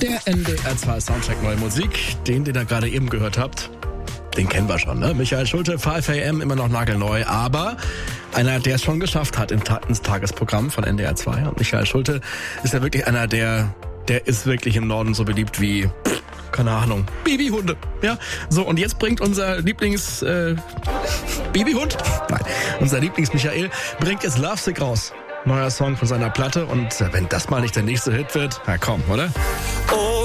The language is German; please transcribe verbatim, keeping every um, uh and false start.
Der N D R zwei Soundtrack Neue Musik, den, den ihr gerade eben gehört habt, den kennen wir schon, ne? Michael Schulte, fünf A M, immer noch nagelneu, aber einer, der es schon geschafft hat im Ta- ins Tagesprogramm von N D R zwei. Und Michael Schulte ist ja wirklich einer, der, der ist wirklich im Norden so beliebt wie, pff, keine Ahnung, Babyhunde. Ja, so, und jetzt bringt unser Lieblings, äh, Babyhund? Nein, unser Lieblings-Michael bringt jetzt Lovesick raus. Neuer Song von seiner Platte, und wenn das mal nicht der nächste Hit wird, na komm, oder? Oh.